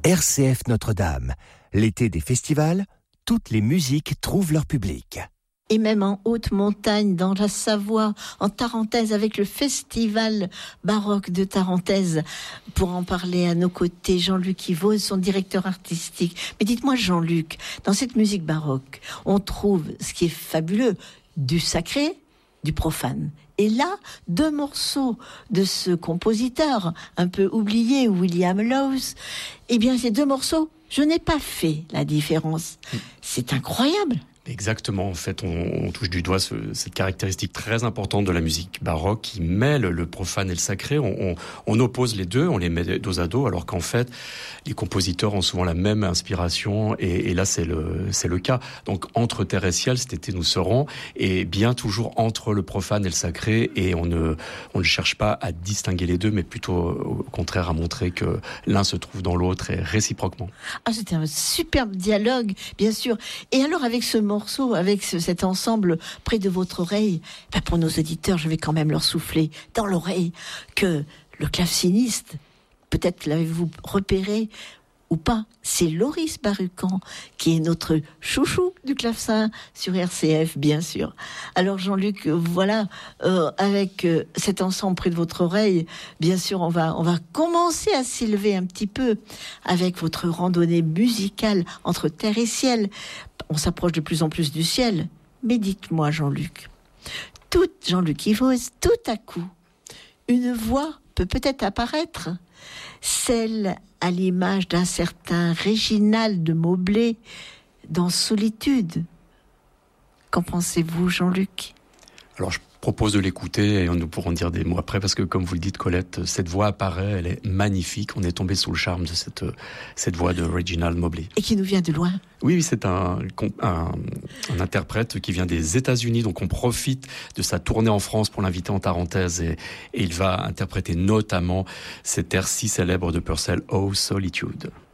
RCF Notre-Dame. L'été des festivals, toutes les musiques trouvent leur public. Et même en haute montagne, dans la Savoie, en Tarentaise, avec le festival baroque de Tarentaise. Pour en parler à nos côtés, Jean-Luc Yvos, son directeur artistique. Mais dites-moi, Jean-Luc, dans cette musique baroque, on trouve ce qui est fabuleux, du sacré, du profane. Et là, 2 morceaux de ce compositeur, un peu oublié, William Lowes, eh bien, ces 2 morceaux, je n'ai pas fait la différence. C'est incroyable. Exactement, en fait, on touche du doigt cette caractéristique très importante de la musique baroque qui mêle le profane et le sacré. On oppose les deux, on les met dos à dos, alors qu'en fait, les compositeurs ont souvent la même inspiration, et là, c'est le cas. Donc, entre terre et ciel, cet été, nous serons, et bien toujours entre le profane et le sacré, et on ne cherche pas à distinguer les deux, mais plutôt, au contraire, à montrer que l'un se trouve dans l'autre, et réciproquement. Ah, c'était un superbe dialogue, bien sûr. Et alors, avec ce morceau, avec cet ensemble près de votre oreille, pour nos auditeurs, je vais quand même leur souffler dans l'oreille que le claveciniste, peut-être l'avez-vous repéré ou pas, c'est Loris Barucan, qui est notre chouchou du clavecin sur RCF, bien sûr. Alors Jean-Luc, voilà, avec cet ensemble près de votre oreille, bien sûr, on va commencer à s'élever un petit peu avec votre randonnée musicale entre terre et ciel. On s'approche de plus en plus du ciel. Mais dites-moi, Jean-Luc Yvos, tout à coup, une voix peut-être apparaître, celle à l'image d'un certain Réginald de Maublé dans Solitude. Qu'en pensez-vous, Jean-Luc ? Alors, je propose de l'écouter et nous pourrons dire des mots après, parce que comme vous le dites, Colette, cette voix apparaît, elle est magnifique. On est tombé sous le charme de cette voix de Reginald Mobley. Et qui nous vient de loin. Oui, c'est un interprète qui vient des États-Unis, donc on profite de sa tournée en France pour l'inviter en Tarentaise, et il va interpréter notamment cet air si célèbre de Purcell, Oh Solitude.